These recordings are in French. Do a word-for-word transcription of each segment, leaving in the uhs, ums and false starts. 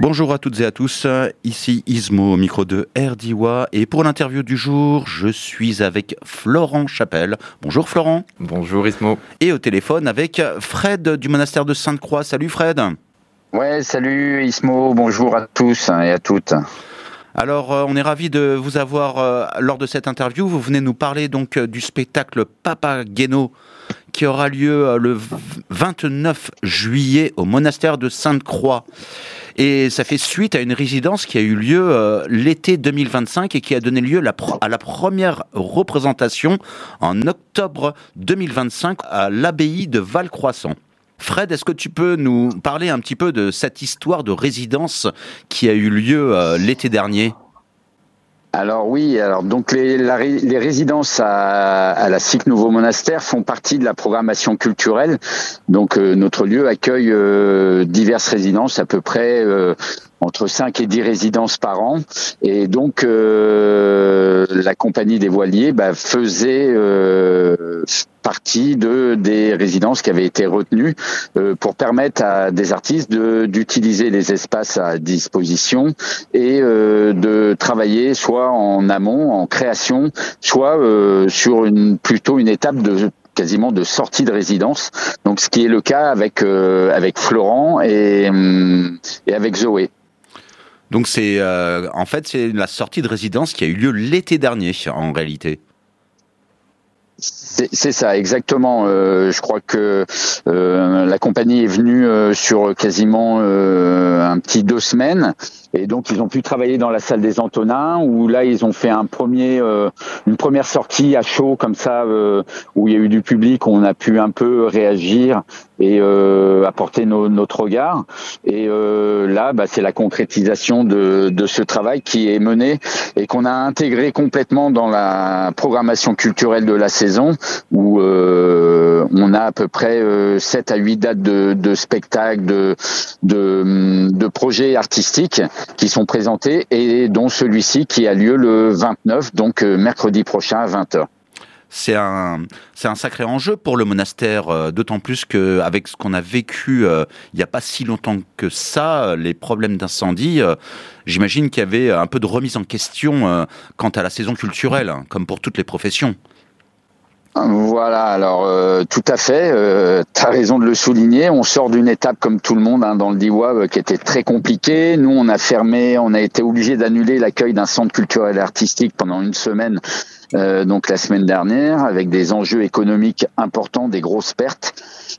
Bonjour à toutes et à tous, ici Ismo au micro de R D W A et pour l'interview du jour, je suis avec Florent Chapelle. Bonjour Florent. Bonjour Ismo. Et au téléphone avec Fred du monastère de Sainte-Croix. Salut Fred. Ouais, salut Ismo, bonjour à tous et à toutes. Alors, euh, on est ravis de vous avoir euh, lors de cette interview. Vous venez nous parler donc euh, du spectacle Papageno qui aura lieu euh, le vingt-neuf juillet au monastère de Sainte-Croix. Et ça fait suite à une résidence qui a eu lieu euh, l'été deux mille vingt-cinq et qui a donné lieu la pro- à la première représentation en octobre deux mille vingt-cinq à l'abbaye de Valcroissant. Fred, est-ce que tu peux nous parler un petit peu de cette histoire de résidence qui a eu lieu euh, l'été dernier ? Alors oui, alors donc les, la, les résidences à, à la S I C Nouveau Monastère font partie de la programmation culturelle. Donc euh, notre lieu accueille euh, diverses résidences, à peu près euh, entre cinq et dix résidences par an. Et donc euh, la compagnie des voiliers bah, faisait euh, partie de des résidences qui avaient été retenues euh, pour permettre à des artistes de d'utiliser les espaces à disposition et euh, de travailler soit en amont, en création, soit euh, sur une plutôt une étape de quasiment de sortie de résidence. Donc ce qui est le cas avec euh, avec Florent et et avec Zoé. Donc c'est euh, en fait c'est la sortie de résidence qui a eu lieu l'été dernier en réalité. C'est, c'est ça, exactement. Euh, je crois que euh, la compagnie est venue euh, sur quasiment euh, un petit deux semaines, et donc ils ont pu travailler dans la salle des Antonins où là ils ont fait un premier, euh, une première sortie à chaud comme ça euh, où il y a eu du public, où on a pu un peu réagir et euh, apporter nos, notre regard. Et euh, là, bah, c'est la concrétisation de, de ce travail qui est mené et qu'on a intégré complètement dans la programmation culturelle de la saison, où euh, on a à peu près euh, sept à huit dates de, de spectacles, de, de, de projets artistiques qui sont présentés, et dont celui-ci qui a lieu le vingt-neuf, donc euh, mercredi prochain à vingt heures. C'est un, c'est un sacré enjeu pour le monastère, euh, d'autant plus qu'avec ce qu'on a vécu euh, il n'y a pas si longtemps que ça, les problèmes d'incendie, euh, j'imagine qu'il y avait un peu de remise en question euh, quant à la saison culturelle, hein, comme pour toutes les professions. Voilà, alors euh, tout à fait, euh, tu as raison de le souligner, on sort d'une étape comme tout le monde hein, dans le D W A euh, qui était très compliquée. Nous on a fermé, on a été obligé d'annuler l'accueil d'un centre culturel et artistique pendant une semaine, euh, donc la semaine dernière, avec des enjeux économiques importants, des grosses pertes.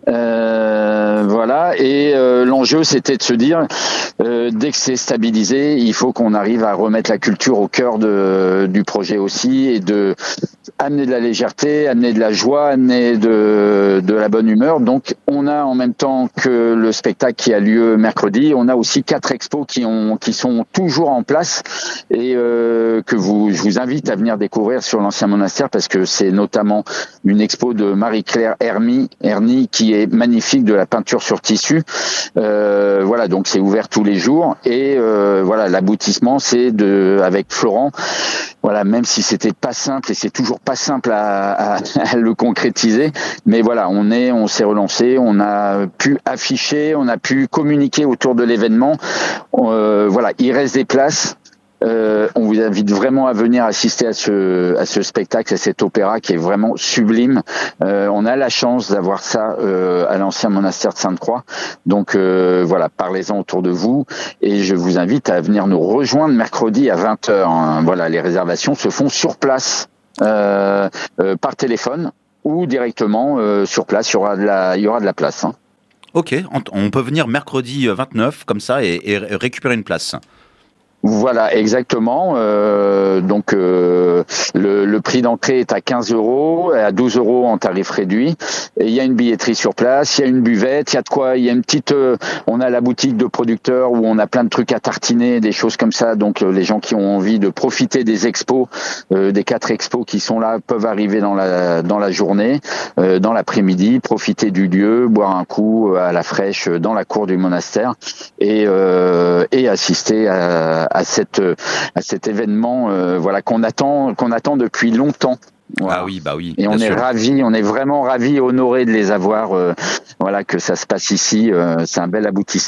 Euh, voilà, et euh, l'enjeu c'était de se dire euh, dès que c'est stabilisé, il faut qu'on arrive à remettre la culture au cœur de, du projet aussi, et de amener de la légèreté, amener de la joie, amener de, de la bonne humeur. Donc on a en même temps que le spectacle qui a lieu mercredi, on a aussi quatre expos qui ont qui sont toujours en place et euh, que vous je vous invite à venir découvrir sur l'ancien monastère, parce que c'est notamment une expo de Marie-Claire Hermy, Herny qui est magnifique, de la peinture sur tissu. Euh, voilà, donc c'est ouvert tous les jours, et euh, voilà, l'aboutissement c'est de avec Florent. Voilà, même si c'était pas simple, et c'est toujours pas simple à, à, à le concrétiser, mais voilà, on est, on s'est relancé, on a pu afficher, on a pu communiquer autour de l'événement. Euh, voilà, il reste des places. Euh, on vous invite vraiment à venir assister à ce à ce spectacle, à cet opéra qui est vraiment sublime. Euh, on a la chance d'avoir ça euh, à l'ancien monastère de Sainte-Croix. Donc euh, voilà, parlez-en autour de vous, et je vous invite à venir nous rejoindre mercredi à vingt heures. Hein. Voilà, les réservations se font sur place euh, euh, par téléphone ou directement euh, sur place. Il y aura de la il y aura de la place. Hein. Ok, on, on peut venir mercredi vingt-neuf comme ça et, et récupérer une place. Voilà, exactement. Euh, donc euh, le, le prix d'entrée est à quinze euros, à douze euros en tarif réduit. Et il y a une billetterie sur place, il y a une buvette, il y a de quoi. Il y a une petite. Euh, on a la boutique de producteurs où on a plein de trucs à tartiner, des choses comme ça. Donc euh, les gens qui ont envie de profiter des expos, euh, des quatre expos qui sont là, peuvent arriver dans la dans la journée, euh, dans l'après-midi, profiter du lieu, boire un coup à la fraîche dans la cour du monastère et euh, et assister à à cette à cet événement euh, voilà qu'on attend qu'on attend depuis longtemps. Voilà. Ah oui, bah oui. Et on est sûr. ravis, on est vraiment ravis, honorés de les avoir. Euh, voilà, que ça se passe ici, euh, c'est un bel aboutissement.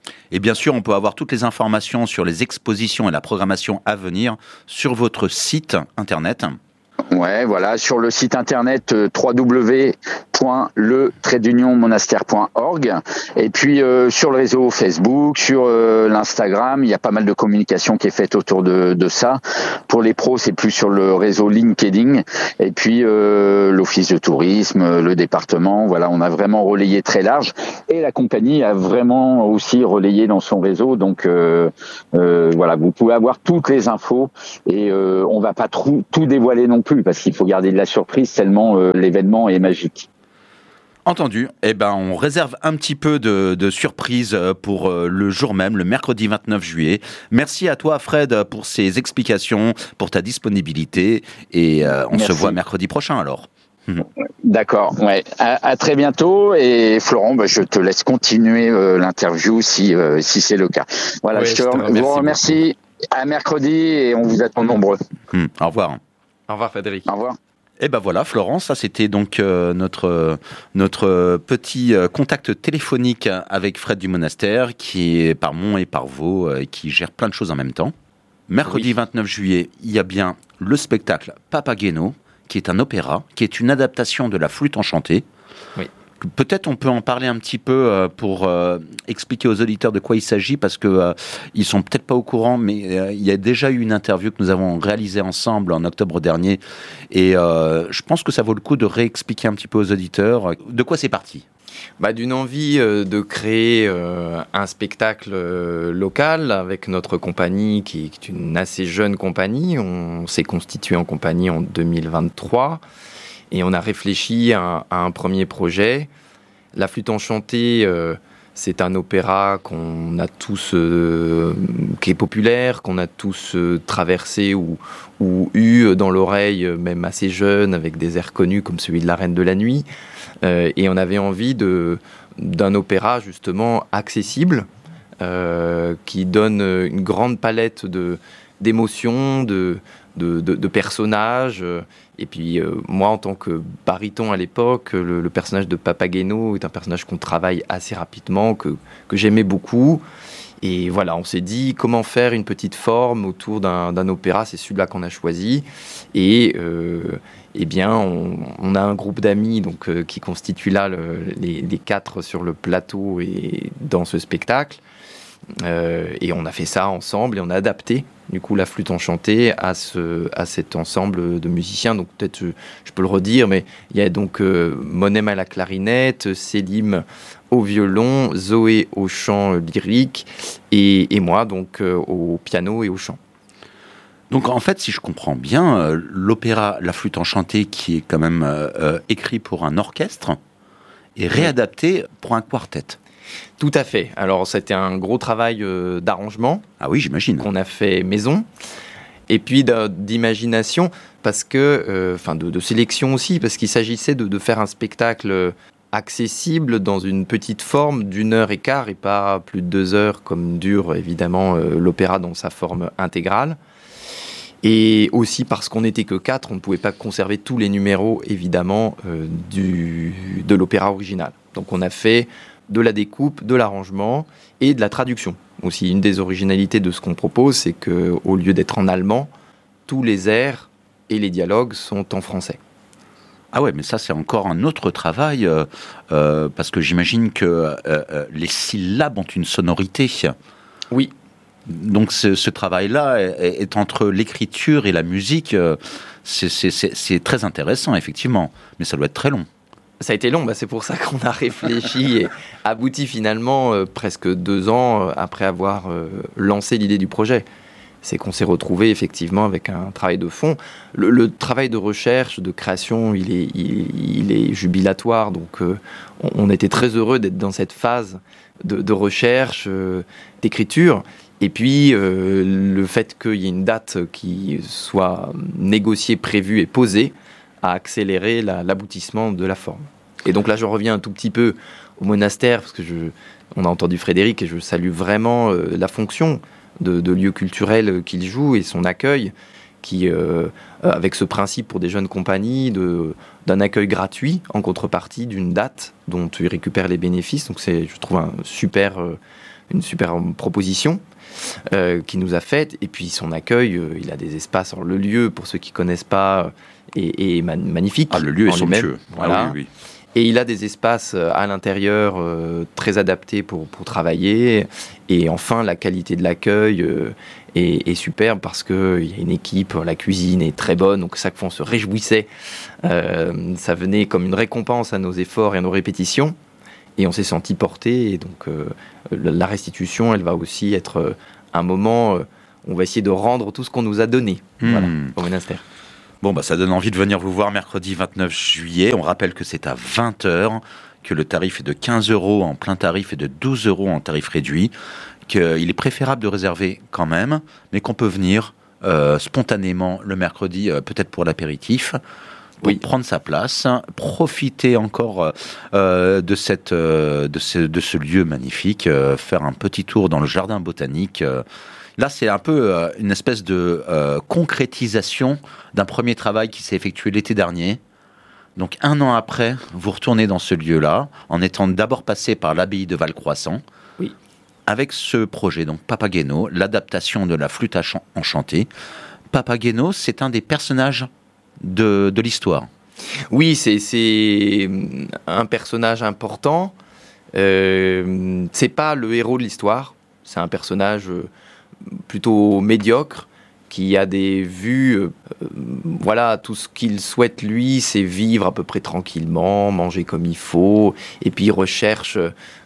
Et bien sûr, on peut avoir toutes les informations sur les expositions et la programmation à venir sur votre site internet. Ouais, voilà, sur le site internet euh, w w w point le trait d'union monastère point org et puis euh, sur le réseau Facebook, sur euh, l'Instagram, il y a pas mal de communication qui est faite autour de, de ça. Pour les pros, c'est plus sur le réseau LinkedIn et puis euh, l'office de tourisme, le département, voilà, on a vraiment relayé très large et la compagnie a vraiment aussi relayé dans son réseau, donc euh, euh, voilà, vous pouvez avoir toutes les infos et euh, on va pas trop, tout dévoiler non plus parce qu'il faut garder de la surprise tellement euh, l'événement est magique. Entendu. Eh ben, on réserve un petit peu de, de surprise pour le jour même, le mercredi vingt-neuf juillet. Merci à toi, Fred, pour ces explications, pour ta disponibilité. Et euh, on Merci. se voit mercredi prochain, alors. D'accord. Ouais. À, à très bientôt. Et Florent, bah, je te laisse continuer euh, l'interview si, euh, si c'est le cas. Voilà, oui, je te, je te vous remercie. À mercredi et on vous attend nombreux. Hum, au revoir. Au revoir, Frédéric. Au revoir. Et ben voilà, Florence, ça c'était donc euh, notre, notre petit euh, contact téléphonique avec Fred du Monastère, qui est par Mont et par Vaux, euh, et qui gère plein de choses en même temps. Mercredi oui. vingt-neuf juillet, il y a bien le spectacle Papageno, qui est un opéra, qui est une adaptation de La Flûte enchantée. Oui. Peut-être on peut en parler un petit peu euh, pour euh, expliquer aux auditeurs de quoi il s'agit, parce que euh, ils sont peut-être pas au courant, mais euh, il y a déjà eu une interview que nous avons réalisée ensemble en octobre dernier, et euh, je pense que ça vaut le coup de réexpliquer un petit peu aux auditeurs de quoi c'est parti. Bah, d'une envie euh, de créer euh, un spectacle euh, local avec notre compagnie, qui est une assez jeune compagnie. On s'est constitué en compagnie en deux mille vingt-trois. Et on a réfléchi à, à un premier projet. La Flûte enchantée, euh, c'est un opéra qu'on a tous, euh, qui est populaire, qu'on a tous euh, traversé ou, ou eu dans l'oreille, même assez jeune, avec des airs connus comme celui de La Reine de la Nuit. Euh, et on avait envie de, d'un opéra justement accessible, euh, qui donne une grande palette de, d'émotions, de, de, de, de personnages. Et puis euh, moi, en tant que baryton à l'époque, le, le personnage de Papageno est un personnage qu'on travaille assez rapidement, que, que j'aimais beaucoup. Et voilà, on s'est dit comment faire une petite forme autour d'un, d'un opéra, c'est celui-là qu'on a choisi. Et euh, eh bien, on, on a un groupe d'amis donc, euh, qui constitue là le, les, les quatre sur le plateau et dans ce spectacle. Euh, et on a fait ça ensemble et on a adapté du coup La Flûte enchantée à, ce, à cet ensemble de musiciens. Donc peut-être je, je peux le redire, mais il y a donc euh, Monem à la clarinette, Selim au violon, Zoé au chant lyrique et, et moi donc euh, au piano et au chant. Donc en fait, si je comprends bien, euh, l'opéra La Flûte enchantée, qui est quand même euh, euh, écrit pour un orchestre, est réadapté pour un quartet. Tout à fait. Alors, c'était un gros travail euh, d'arrangement. Ah oui, j'imagine. Qu'on a fait maison. Et puis d'imagination, parce que, enfin, euh, de, de sélection aussi, parce qu'il s'agissait de, de faire un spectacle accessible dans une petite forme d'une heure et quart et pas plus de deux heures, comme dure évidemment euh, l'opéra dans sa forme intégrale. Et aussi parce qu'on n'était que quatre, on ne pouvait pas conserver tous les numéros, évidemment, euh, du, de l'opéra original. Donc, on a fait de la découpe, de l'arrangement et de la traduction. Aussi, une des originalités de ce qu'on propose, c'est qu'au lieu d'être en allemand, tous les airs et les dialogues sont en français. Ah ouais, mais ça, c'est encore un autre travail, euh, euh, parce que j'imagine que euh, euh, les syllabes ont une sonorité. Oui. Donc ce, ce travail-là est, est entre l'écriture et la musique. Euh, c'est, c'est, c'est, c'est très intéressant, effectivement, mais ça doit être très long. Ça a été long, bah c'est pour ça qu'on a réfléchi et abouti finalement euh, presque deux ans euh, après avoir euh, lancé l'idée du projet. C'est qu'on s'est retrouvé effectivement avec un travail de fond. Le, le travail de recherche, de création, il est, il, il est jubilatoire. Donc euh, on, on était très heureux d'être dans cette phase de, de recherche, euh, d'écriture. Et puis euh, le fait qu'il y ait une date qui soit négociée, prévue et posée, à accélérer la, l'aboutissement de la forme. Et donc là, je reviens un tout petit peu au monastère, parce que je, on a entendu Frédéric, et je salue vraiment euh, la fonction de, de lieu culturel qu'il joue et son accueil, qui, euh, avec ce principe pour des jeunes compagnies, de, d'un accueil gratuit en contrepartie d'une date dont ils récupèrent les bénéfices. Donc c'est, je trouve, un super, euh, une super proposition euh, qu'il nous a faite. Et puis son accueil, euh, il a des espaces. Alors, le lieu, pour ceux qui ne connaissent pas, est, est man- magnifique. Ah, le lieu est somptueux. Voilà. Ah, oui, oui. Et il a des espaces à l'intérieur euh, très adaptés pour, pour travailler. Et enfin, la qualité de l'accueil euh, est, est superbe parce qu'il y a une équipe, la cuisine est très bonne. Donc, chaque fois, on se réjouissait. Euh, ça venait comme une récompense à nos efforts et à nos répétitions. Et on s'est senti porté. Et donc, euh, la restitution, elle va aussi être un moment où on va essayer de rendre tout ce qu'on nous a donné mmh. voilà, au monastère. Bon, bah, ça donne envie de venir vous voir mercredi vingt-neuf juillet. On rappelle que c'est à vingt heures, que le tarif est de quinze euros en plein tarif et de douze euros en tarif réduit, qu'il est préférable de réserver quand même, mais qu'on peut venir euh, spontanément le mercredi, euh, peut-être pour l'apéritif, pour oui. prendre sa place, profiter encore euh, de, cette, euh, de, ce, de ce lieu magnifique, euh, faire un petit tour dans le jardin botanique. Euh, Là, c'est un peu euh, une espèce de euh, concrétisation d'un premier travail qui s'est effectué l'été dernier. Donc, un an après, vous retournez dans ce lieu-là, en étant d'abord passé par l'abbaye de Valcroissant, oui. avec ce projet, donc Papageno, l'adaptation de la flûte enchantée. Papageno, c'est un des personnages de, de l'histoire. Oui, c'est, c'est un personnage important. Euh, c'est pas le héros de l'histoire. C'est un personnage euh, plutôt médiocre, qui a des vues, euh, voilà, tout ce qu'il souhaite lui, c'est vivre à peu près tranquillement, manger comme il faut, et puis il recherche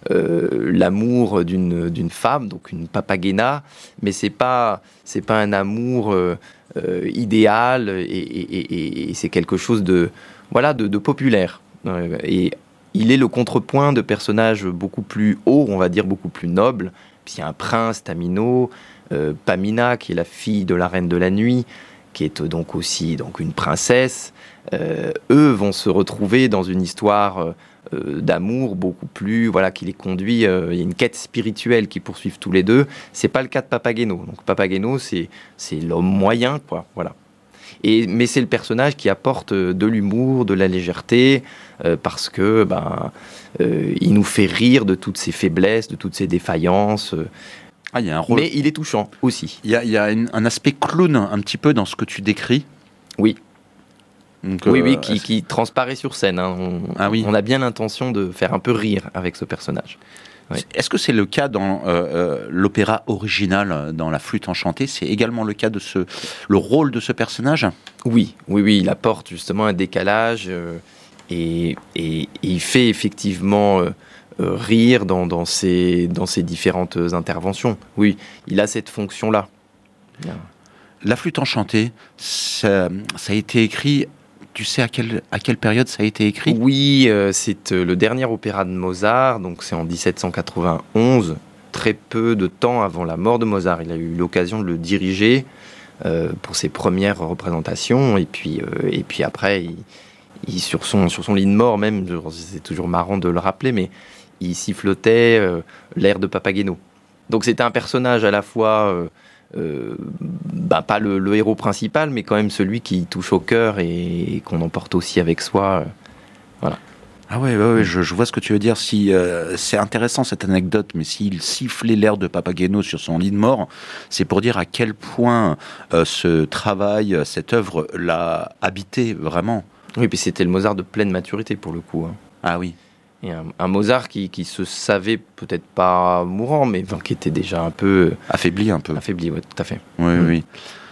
euh, l'amour d'une, d'une femme, donc une papagena, mais c'est pas, c'est pas un amour euh, euh, idéal, et, et, et, et c'est quelque chose de, voilà, de, de populaire. Euh, et il est le contrepoint de personnages beaucoup plus hauts, on va dire beaucoup plus nobles. Puis il y a un prince, Tamino, Euh, Pamina, qui est la fille de la reine de la nuit, qui est donc aussi donc, une princesse. Euh, eux vont se retrouver dans une histoire euh, d'amour beaucoup plus, voilà, qui les conduit. Euh, il y a une quête spirituelle qui poursuivent tous les deux. C'est pas le cas de Papageno. Donc Papageno, c'est c'est l'homme moyen, quoi. Voilà. Et mais c'est le personnage qui apporte de l'humour, de la légèreté, euh, parce que ben euh, il nous fait rire de toutes ses faiblesses, de toutes ses défaillances. Euh, Ah, il y a un rôle. Mais il est touchant aussi. Il y a, il y a une, un aspect clown un petit peu dans ce que tu décris. Oui. Donc, oui, euh, oui, qui, qui transparaît sur scène. Hein. On, ah, oui. on a bien l'intention de faire un peu rire avec ce personnage. Oui. Est-ce que c'est le cas dans euh, euh, l'opéra original, dans La Flûte enchantée? C'est également le cas de ce, le rôle de ce personnage? Oui, oui, oui. Il apporte justement un décalage euh, et, et, et il fait effectivement... Euh, Euh, rire dans, dans, ses, dans ses différentes interventions. Oui, il a cette fonction-là. Bien. La Flûte enchantée, ça, ça a été écrit, tu sais à quelle, à quelle période ça a été écrit? Oui, euh, c'est euh, le dernier opéra de Mozart, donc c'est en dix-sept cent quatre-vingt-onze, très peu de temps avant la mort de Mozart. Il a eu l'occasion de le diriger euh, pour ses premières représentations, et puis, euh, et puis après, il, il, sur, son, sur son lit de mort même, c'est toujours marrant de le rappeler, mais il sifflotait euh, l'air de Papageno. Donc c'était un personnage à la fois, euh, euh, bah, pas le, le héros principal, mais quand même celui qui touche au cœur et, et qu'on emporte aussi avec soi. Euh, voilà. Ah ouais, ouais, ouais je, je vois ce que tu veux dire. Si, euh, c'est intéressant cette anecdote, mais s'il sifflait l'air de Papageno sur son lit de mort, c'est pour dire à quel point euh, ce travail, cette œuvre l'a habité vraiment. Oui, puis c'était le Mozart de pleine maturité pour le coup. Hein. Ah oui. Et un, un Mozart qui, qui se savait peut-être pas mourant, mais enfin, qui était déjà un peu... Affaibli un peu. Affaibli, oui, tout à fait. Oui, mmh. oui.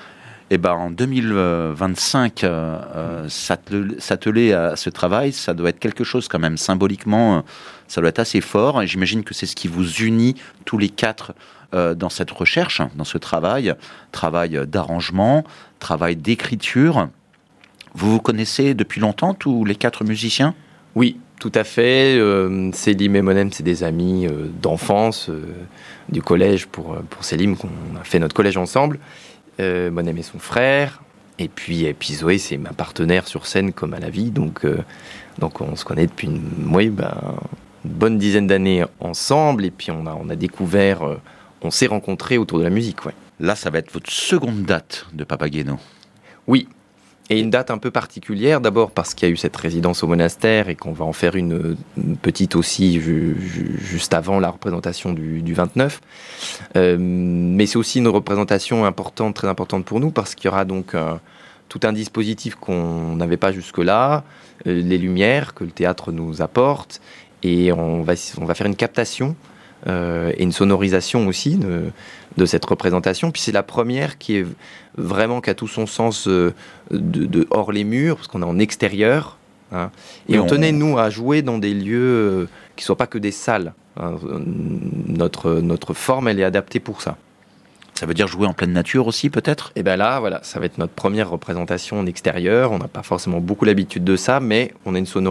Et ben en deux mille vingt-cinq, euh, euh, s'atteler, s'atteler à ce travail, ça doit être quelque chose quand même, symboliquement, ça doit être assez fort. Et j'imagine que c'est ce qui vous unit tous les quatre euh, dans cette recherche, dans ce travail, travail d'arrangement, travail d'écriture. Vous vous connaissez depuis longtemps, tous les quatre musiciens ? Oui, tout à fait. Euh, Selim et Monem, c'est des amis euh, d'enfance, euh, du collège pour, pour Selim, qu'on a fait notre collège ensemble. Euh, Monem est son frère. Et puis, et puis Zoé, c'est ma partenaire sur scène comme à la vie. Donc, euh, donc on se connaît depuis une, oui, ben, une bonne dizaine d'années ensemble. Et puis on a, on a découvert, euh, on s'est rencontrés autour de la musique. Ouais. Là, ça va être votre seconde date de Papageno. Oui. Et une date un peu particulière, d'abord parce qu'il y a eu cette résidence au monastère et qu'on va en faire une, une petite aussi ju, ju, juste avant la représentation du, du vingt-neuf. Euh, mais c'est aussi une représentation importante, très importante pour nous, parce qu'il y aura donc euh, tout un dispositif qu'on n'avait pas jusque-là, euh, les lumières que le théâtre nous apporte, et on va, on va faire une captation euh, et une sonorisation aussi de, de cette représentation. Puis c'est la première qui est vraiment, qui a tout son sens euh, de, de hors les murs, parce qu'on est en extérieur. Hein, et oui, on, on tenait, nous, à jouer dans des lieux euh, qui ne soient pas que des salles. Hein, notre, notre forme, elle est adaptée pour ça. Ça veut dire jouer en pleine nature aussi, peut-être ? Et bien là, voilà, ça va être notre première représentation en extérieur. On n'a pas forcément beaucoup l'habitude de ça, mais on a une sonorité